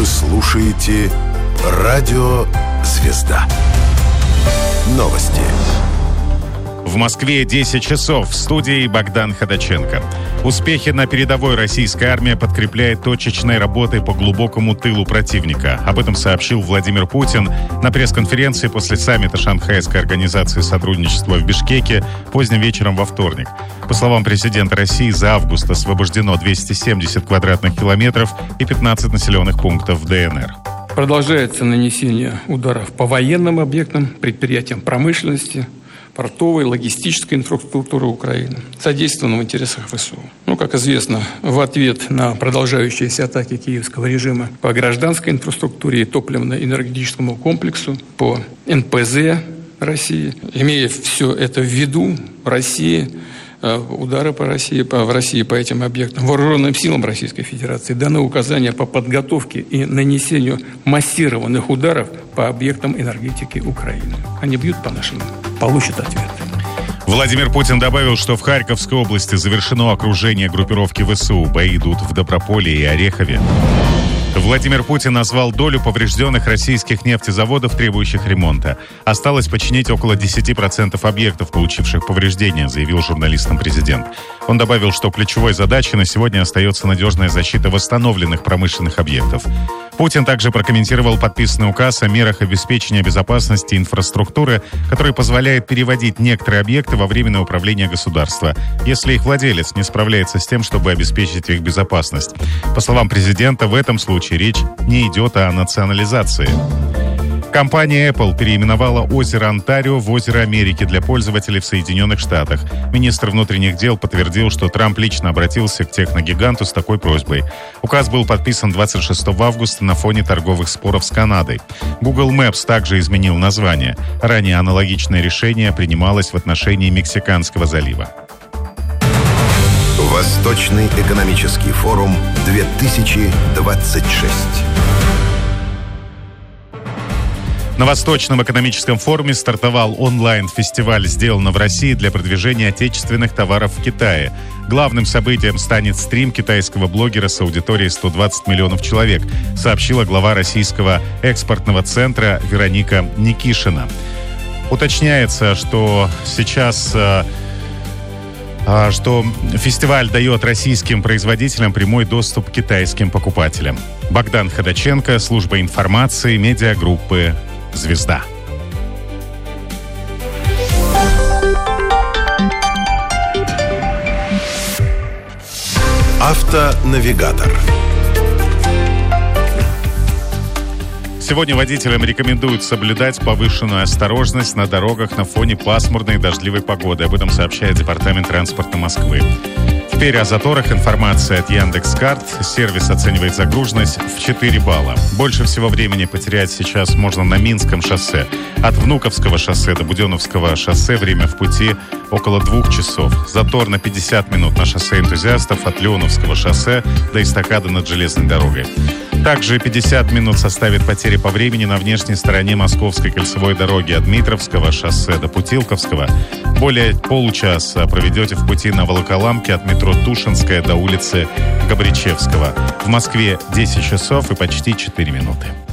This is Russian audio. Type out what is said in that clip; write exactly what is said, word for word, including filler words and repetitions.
Вы слушаете Радио Звезда. Новости. В Москве десять часов. В студии Богдан Ходаченко. Успехи на передовой российская армия подкрепляет точечной работой по глубокому тылу противника. Об этом сообщил Владимир Путин на пресс-конференции после саммита Шанхайской организации сотрудничества в Бишкеке поздним вечером во вторник. По словам президента России, за август освобождено двести семьдесят квадратных километров и пятнадцать населенных пунктов ДНР. Продолжается нанесение ударов по военным объектам, предприятиям промышленности, портовой, логистической инфраструктуры Украины, содействовано в интересах ВСУ. Ну, как известно, в ответ на продолжающиеся атаки киевского режима по гражданской инфраструктуре и топливно-энергетическому комплексу, по эн пэ зэ России, имея все это в виду, Россия, удары по России, по, в России по этим объектам, вооруженным силам Российской Федерации даны указания по подготовке и нанесению массированных ударов по объектам энергетики Украины. Они бьют по нашим, получат ответ. Владимир Путин добавил, что в Харьковской области завершено окружение группировки ВСУ. Бои идут в Доброполе и Орехове. Владимир Путин назвал долю поврежденных российских нефтезаводов, требующих ремонта. Осталось починить около десять процентов объектов, получивших повреждения, заявил журналистам президент. Он добавил, что ключевой задачей на сегодня остается надежная защита восстановленных промышленных объектов. Путин также прокомментировал подписанный указ о мерах обеспечения безопасности инфраструктуры, который позволяет переводить некоторые объекты во временное управление государства, если их владелец не справляется с тем, чтобы обеспечить их безопасность. По словам президента, в этом случае речь не идет о национализации. Компания Apple переименовала озеро Онтарио в озеро Америки для пользователей в Соединенных Штатах. Министр внутренних дел подтвердил, что Трамп лично обратился к техногиганту с такой просьбой. Указ был подписан двадцать шестого августа на фоне торговых споров с Канадой. Google Maps также изменил название. Ранее аналогичное решение принималось в отношении Мексиканского залива. Восточный экономический форум две тысячи двадцать шесть. На Восточном экономическом форуме стартовал онлайн-фестиваль «Сделано в России» для продвижения отечественных товаров в Китае. Главным событием станет стрим китайского блогера с аудиторией сто двадцать миллионов человек, сообщила глава Российского экспортного центра Вероника Никишина. Уточняется, что сейчас... что фестиваль дает российским производителям прямой доступ к китайским покупателям. Богдан Ходаченко, служба информации, медиагруппы «Звезда». Автонавигатор. Сегодня водителям рекомендуют соблюдать повышенную осторожность на дорогах на фоне пасмурной и дождливой погоды. Об этом сообщает Департамент транспорта Москвы. В переозаторах информация от Яндекс.Карт. Сервис оценивает загруженность в четыре балла. Больше всего времени потерять сейчас можно на Минском шоссе. От Внуковского шоссе до Буденновского шоссе время в пути около двух часов. Затор на пятьдесят минут на шоссе Энтузиастов от Леоновского шоссе до эстакады над железной дорогой. Также пятьдесят минут составит потери по времени на внешней стороне Московской кольцевой дороги от Дмитровского шоссе до Путилковского. Более получаса проведете в пути на Волоколамке от метро Тушинская до улицы Габричевского. В Москве десять часов и почти четыре минуты.